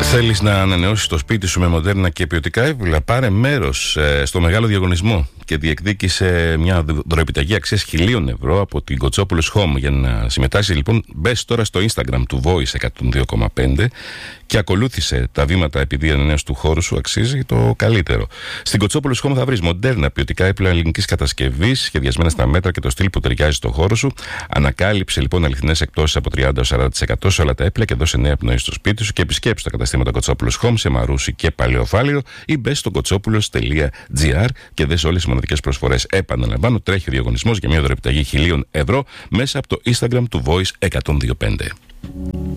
Θέλεις να ανανεώσεις το σπίτι σου με μοντέρνα και ποιοτικά έπιπλα? Πάρε μέρος στο μεγάλο διαγωνισμό και διεκδίκησε μια δωροεπιταγή αξίας 1.000 ευρώ από την Κοτσόπουλος Home. Για να συμμετάσχεις λοιπόν, μπες τώρα στο Instagram του Voice 102,5 και ακολούθησε τα βήματα, επειδή η ανανέωση του χώρου σου αξίζει το καλύτερο. Στην Κοτσόπουλος Home θα βρεις μοντέρνα ποιοτικά έπιπλα ελληνικής κατασκευής, σχεδιασμένα στα μέτρα και το στυλ που ταιριάζει στο χώρο σου. Ανακάλυψε λοιπόν αληθινές εκπτώσεις από 30-40% σε όλα τα έπιπλα και δώσε νέα πνοή στο σπίτι σου και επισκέψου τα καταστήματα Κοτσόπουλος Home σε Μαρούσι και Παλαιοφάλιρο ή μπες στο κοτσόπουλος.gr και δες όλες τις μοναδικές προσφορές. Επαναλαμβάνω, τρέχει ο διαγωνισμός για μια δωρεπιταγή 1.000 ευρώ μέσα από το Instagram του Voice 102,5.